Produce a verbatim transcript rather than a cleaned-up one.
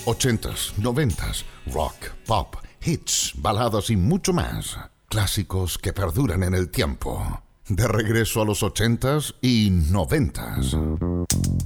ochentas, noventas, rock, pop, hits, baladas y mucho más. Clásicos que perduran en el tiempo. De regreso a los ochentas y noventas.